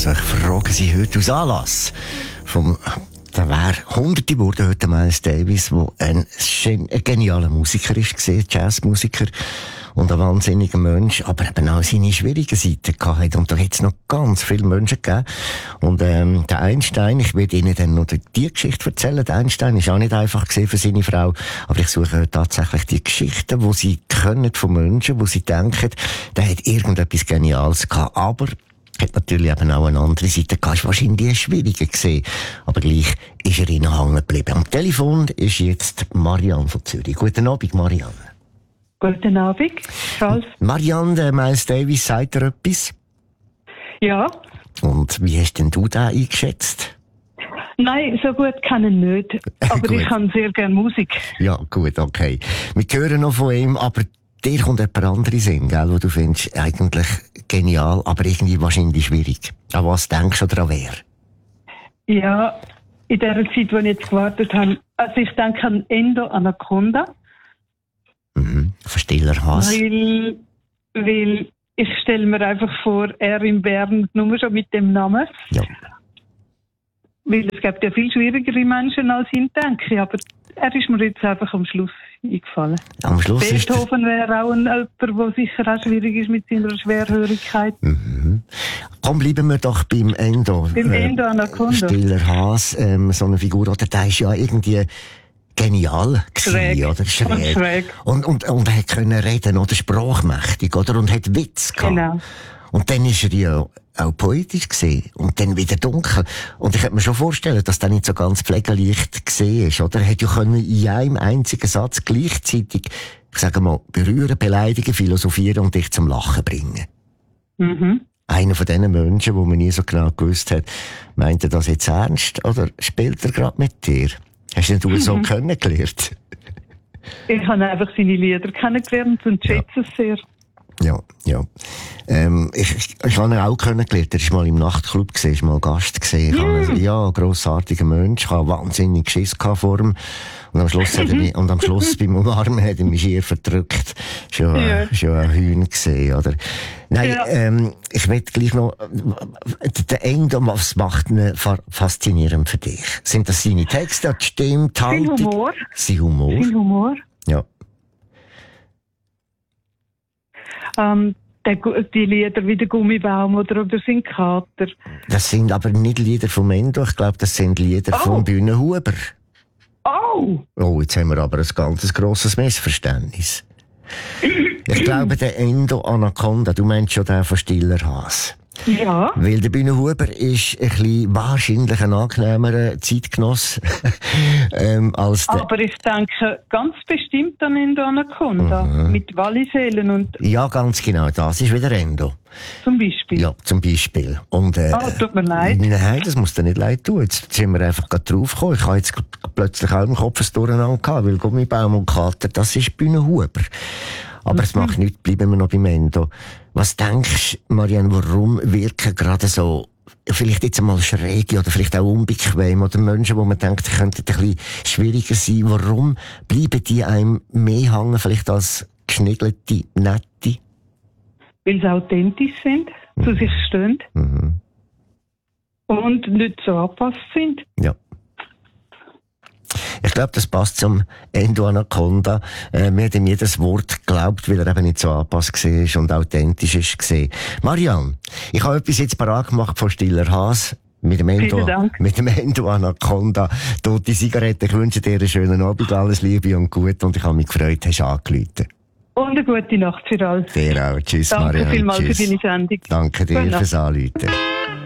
Also ich frage Sie heute aus Anlass da wäre Hunderte geworden heute Miles Davis, der ein genialer Musiker ist, Jazzmusiker und ein wahnsinniger Mensch, aber eben auch seine schwierigen Seiten gehabt. Und da hat es noch ganz viele Menschen gegeben. Und der Einstein, ich werde Ihnen dann noch die Geschichte erzählen. Der Einstein ist auch nicht einfach für seine Frau, aber ich suche tatsächlich die Geschichten, die sie können von Menschen, wo sie denken, der hat irgendetwas Geniales gehabt, aber hat natürlich eben auch eine andere Seite gehabt. Ist wahrscheinlich schwieriger gesehen. Aber gleich ist er ihnen hängen geblieben. Am Telefon ist jetzt Marianne von Zürich. Guten Abend, Marianne. Guten Abend, Charles. Marianne, Miles Davis, sagt dir etwas? Ja. Und wie hast denn du den eingeschätzt? Nein, so gut kann ich nicht. Aber ich kann sehr gerne Musik. Ja, gut, okay. Wir hören noch von ihm, aber dir kommt jemand anderes in, gell, wo du findest, eigentlich genial, aber irgendwie wahrscheinlich schwierig. An was denkst du oder an wer? Ja, in der Zeit, wo ich jetzt gewartet habe, also ich denke an Endo Anaconda. Von Stiller Haas. Weil ich stelle mir einfach vor, er in Bern, nur schon mit dem Namen. Ja. Weil es gibt ja viel schwierigere Menschen als ihn, denke ich, aber er ist mir jetzt einfach am Schluss eingefallen. Am Schluss Beethoven wäre auch jemand, der sicher auch schwierig ist mit seiner Schwerhörigkeit. Komm, bleiben wir doch beim Endo. Beim Endo Anaconda. Stiller Haas, so eine Figur, oder der ist ja irgendwie genial gewesen, oder? Schräg. Und er hat können reden, oder? Sprachmächtig, oder? Und hat Witz gehabt. Genau. Und dann ist er ja auch poetisch gesehen und dann wieder dunkel. Und ich kann mir schon vorstellen, dass das nicht so ganz pflegeleicht gesehen ist, oder? Er hätte ja können in einem einzigen Satz gleichzeitig, ich sage mal, berühren, beleidigen, philosophieren und dich zum Lachen bringen. Einer von diesen Menschen, wo man nie so genau gewusst hat, meint er das jetzt ernst oder spielt er gerade mit dir? Hast du ihn so kennengelernt? Ich habe einfach seine Lieder kennengelernt und schätze es sehr. Ja. Ich habe ihn auch kennengelernt. Er war mal im Nachtclub gewesen, ist mal Gast gewesen. Ja, grossartiger Mensch. Ich hatte wahnsinnig Schiss vor ihm. Und am Schluss hat er mich, und am Schluss beim Umarmen hat er mich schier verdrückt. Schon ein Hühn gesehen, oder? Nein, ich möchte gleich noch, der Endo, was macht ihn faszinierend für dich? Sind das seine Texte, die Stimme, die Haltung? Sein Humor. Sein Humor. Ja. Die Lieder wie der Gummibaum oder sein Kater. Das sind aber nicht Lieder vom Endo, ich glaube, das sind Lieder von Bühnenhuber. Oh, jetzt haben wir aber ein ganz grosses Missverständnis. Ich glaube, der Endo Anaconda, du meinst schon den von Stiller Haas. Ja. Weil der Bühnenhuber ist ein bisschen wahrscheinlich ein angenehmerer Zeitgenoss als der. Aber ich denke ganz bestimmt an Endo Anaconda. Mit Wallisellen und. Ja, ganz genau. Das ist wieder Endo. Zum Beispiel. Ja, zum Beispiel. Und, tut mir leid. Nein, das muss dir nicht leid tun. Jetzt sind wir einfach gerade drauf gekommen. Ich habe jetzt plötzlich auch im Kopf ein Durcheinander gehabt, weil Gummibaum und Kater, das ist Bühnenhuber. Aber es macht nichts, bleiben wir noch beim Endo. Was denkst du, Marianne, warum wirken gerade so, vielleicht jetzt einmal schräge oder vielleicht auch unbequem oder Menschen, wo man denkt, die könnten ein bisschen schwieriger sein, warum bleiben die einem mehr hängen, vielleicht als geschniegelte, nette? Weil sie authentisch sind, zu sich stehen und nicht so angepasst sind. Ja. Ich glaube, das passt zum Endo Anaconda. Mir hat ihm jedes Wort geglaubt, weil er eben nicht so angepasst war und authentisch war. Marianne, ich habe etwas jetzt parat gemacht von Stiller Haas. Mit dem Endo Anaconda. Tote Zigarette. Ich wünsche dir einen schönen Abend, alles Liebe und gut. Und ich habe mich gefreut, hast du angerufen. Und eine gute Nacht für alle. Dir auch. Tschüss, Danke Marianne. Danke vielmals Tschüss. für deine Sendung. Danke dir fürs Anrufen.